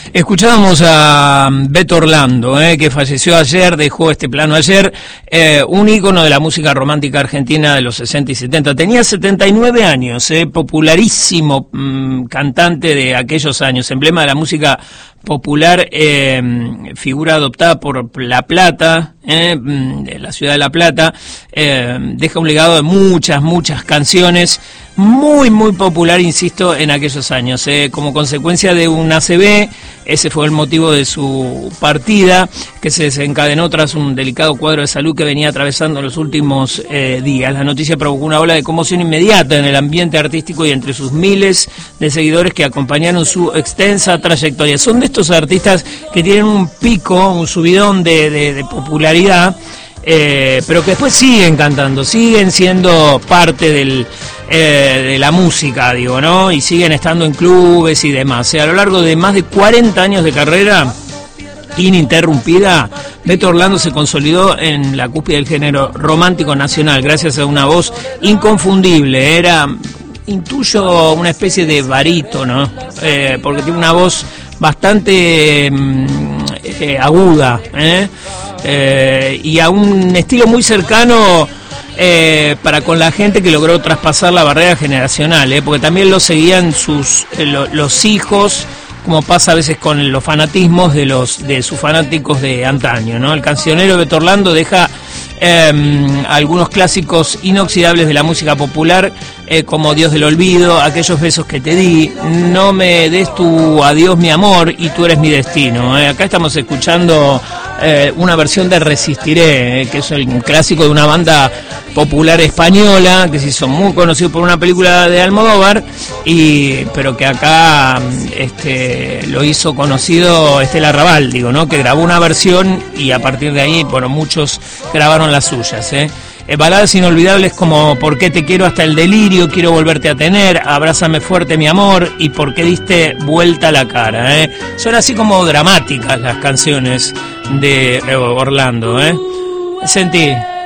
Escuchábamos a Beto Orlando, que falleció ayer, dejó este plano ayer, un ícono de la música romántica argentina de los 60 y 70. Tenía 79 años, popularísimo cantante de aquellos años, emblema de la música popular, figura adoptada por La Plata, la ciudad de La Plata, deja un legado de muchas canciones, muy popular, insisto, en aquellos años. Como consecuencia de un ACV, ese fue el motivo de su partida, que se desencadenó tras un delicado cuadro de salud que venía atravesando en los últimos días. La noticia provocó una ola de conmoción inmediata en el ambiente artístico y entre sus miles de seguidores que acompañaron su extensa trayectoria. Son de estos artistas que tienen un pico, un subidón de popularidad, pero que después siguen cantando, siguen siendo parte de la música, digo, ¿no? Y siguen estando en clubes y demás. A lo largo de más de 40 años de carrera ininterrumpida, Beto Orlando se consolidó en la cúspide del género romántico nacional gracias a una voz inconfundible. Intuyo una especie de barítono, porque tiene una voz bastante aguda, y a un estilo muy cercano para con la gente que logró traspasar la barrera generacional, porque también lo seguían los hijos, como pasa a veces con los fanatismos de sus fanáticos de antaño, ¿no? El cancionero Beto Orlando deja algunos clásicos inoxidables de la música popular, como Dios del Olvido, Aquellos besos que te di, No me des tu adiós mi amor y Tú eres mi destino. Acá estamos escuchando una versión de Resistiré, que es un clásico de una banda popular española que se hizo muy conocido por una película de Almodóvar, pero que acá lo hizo conocido Estela Raval, digo, ¿no? Que grabó una versión y a partir de ahí, bueno, muchos grabaron las suyas, baladas inolvidables como ¿Por qué te quiero hasta el delirio? Quiero volverte a tener, Abrázame fuerte mi amor y ¿Por qué diste vuelta la cara? Son así como dramáticas las canciones de Orlando, Sentí.